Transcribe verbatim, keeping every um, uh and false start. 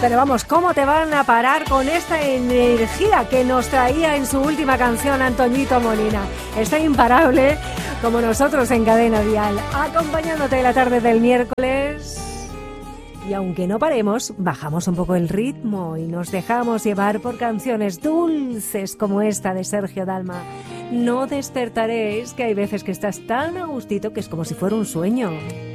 Pero vamos, ¿cómo te van a parar con esta energía que nos traía en su última canción Antoñito Molina? Está imparable, como nosotros en Cadena Dial, acompañándote la tarde del miércoles. Y aunque no paremos, bajamos un poco el ritmo y nos dejamos llevar por canciones dulces como esta de Sergio Dalma. No despertaréis, que hay veces que estás tan a gustito que es como si fuera un sueño.